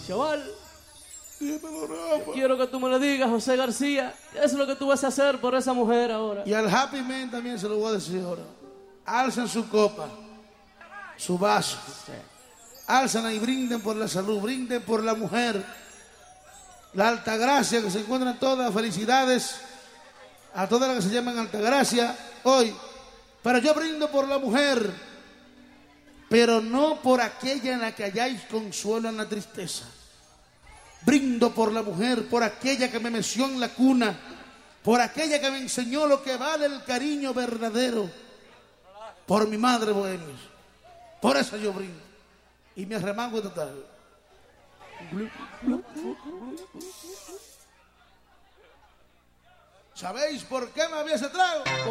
Chaval, Dímelo, Rafa. quiero que tú me lo digas, José García. ¿Qué es lo que tú vas a hacer por esa mujer ahora? Y al Happy Man también se lo voy a decir ahora. Alzan su copa, su vaso. Alzan y brinden por la salud, brinden por la mujer. La Altagracia, que se encuentran todas. Felicidades a todas las que se llaman Altagracia hoy. Pero yo brindo por la mujer, pero no por aquella en la que halláis consuelo en la tristeza. Brindo por la mujer, por aquella que me meció en la cuna, por aquella que me enseñó lo que vale el cariño verdadero, por mi madre bohemia. Por eso yo brindo. Y me arremango total. ¿Sabéis por qué me había ese trago?